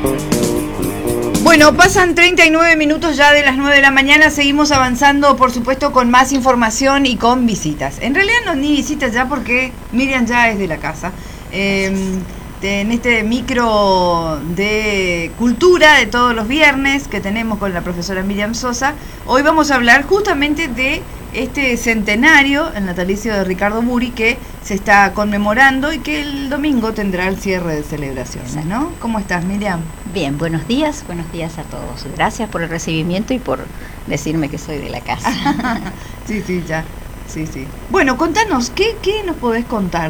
Bueno, pasan 39 minutos ya de las 9 de la mañana, seguimos avanzando, por supuesto, con más información y con visitas. En realidad no ni visitas ya porque Miriam ya es de la casa. En este micro de cultura de todos los viernes que tenemos con la profesora Miriam Sosa, hoy vamos a hablar justamente de este centenario, el natalicio de Ricardo Buri, que se está conmemorando y que el domingo tendrá el cierre de celebraciones, ¿no? ¿Cómo estás, Miriam? Bien, buenos días a todos. Gracias por el recibimiento y por decirme que soy de la casa. Sí, ya. Sí. Bueno, contanos, ¿qué nos podés contar